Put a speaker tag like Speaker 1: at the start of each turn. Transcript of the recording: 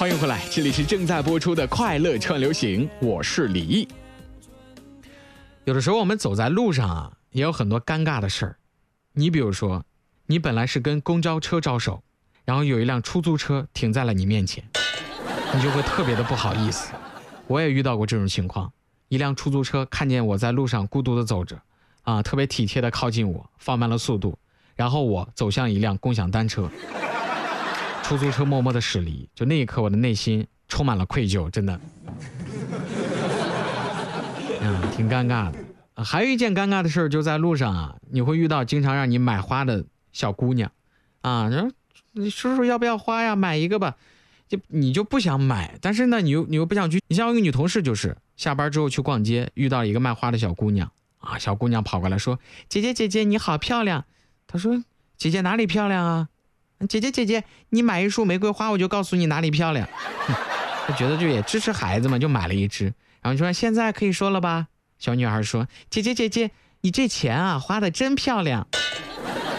Speaker 1: 欢迎回来，这里是正在播出的快乐串流行，我是李毅。有的时候我们走在路上啊，也有很多尴尬的事儿。你比如说，你本来是跟公交车招手，然后有一辆出租车停在了你面前，你就会特别的不好意思。我也遇到过这种情况，一辆出租车看见我在路上孤独的走着啊，特别体贴的靠近我，放慢了速度，然后我走向一辆共享单车，出租车默默的驶离，就那一刻我的内心充满了愧疚，真的挺尴尬的。还有一件尴尬的事就在路上啊，你会遇到经常让你买花的小姑娘啊，你叔叔要不要花呀，买一个吧，你就不想买，但是呢你又不想去。你像我一个女同事，就是下班之后去逛街，遇到一个卖花的小姑娘啊，小姑娘跑过来说，姐姐你好漂亮。她说，姐姐哪里漂亮啊？姐姐你买一束玫瑰花我就告诉你哪里漂亮。她觉得就也支持孩子嘛，就买了一支，然后说现在可以说了吧。小女孩说，姐姐你这钱啊花的真漂亮。